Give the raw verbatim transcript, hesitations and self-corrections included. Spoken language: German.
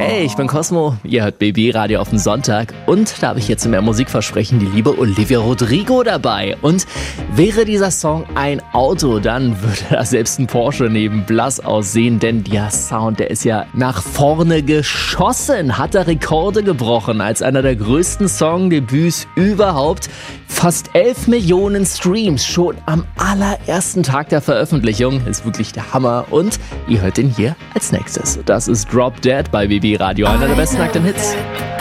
Hey, ich bin Cosmo, ihr hört B B Radio auf den Sonntag und da habe ich jetzt mehr Musikversprechen die liebe Olivia Rodrigo dabei. Und wäre dieser Song ein Auto, dann würde da selbst ein Porsche neben blass aussehen, denn der Sound, der ist ja nach vorne geschossen, hat er Rekorde gebrochen als einer der größten Songdebüts überhaupt. Fast elf Millionen Streams schon am allerersten Tag der Veröffentlichung, ist wirklich der Hammer und ihr hört den hier als nächstes. Das ist Drop Dead bei B B Radio, einer der besten aktuellen Hits.